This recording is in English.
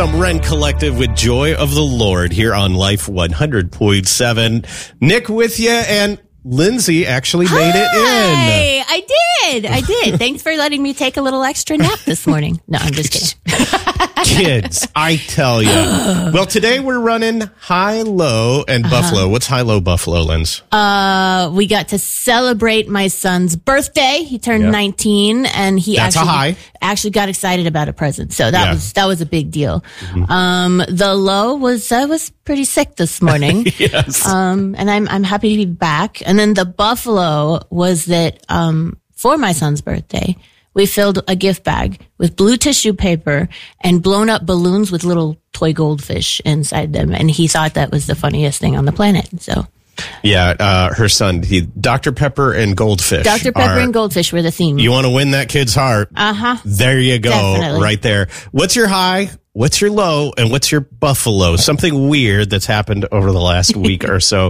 Some Rent Collective with Joy of the Lord here on Life 100.7. Nick with you, and Lindsay actually made it in. I did. Thanks for letting me take a little extra nap this morning. No, I'm just kidding. Kids, I tell you. Well, today we're running high-low and Buffalo. What's high-low Buffalo, Linz? We got to celebrate my son's birthday. He turned 19, and he actually got excited about a present. So that was a big deal. Mm-hmm. The low was I was pretty sick this morning. Yes. And I'm happy to be back. And then the Buffalo was that for my son's birthday, we filled a gift bag with blue tissue paper and blown up balloons with little toy goldfish inside them. And he thought that was the funniest thing on the planet. So, yeah, her son, Dr. Pepper and Goldfish. Dr. Pepper and Goldfish were the theme. You want to win that kid's heart? There you go. Definitely. Right there. What's your high? What's your low? And what's your Buffalo? Something weird that's happened over the last week or so.